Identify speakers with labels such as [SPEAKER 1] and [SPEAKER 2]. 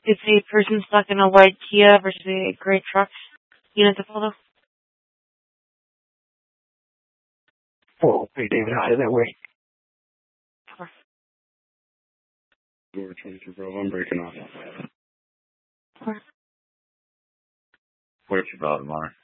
[SPEAKER 1] It's a person stuck in a white Kia versus a gray truck. Unit to follow.
[SPEAKER 2] Oh, hey, David, out of that way.
[SPEAKER 3] Over 22 Bravo, I'm breaking off.
[SPEAKER 1] Four.
[SPEAKER 3] Where's your bottom line?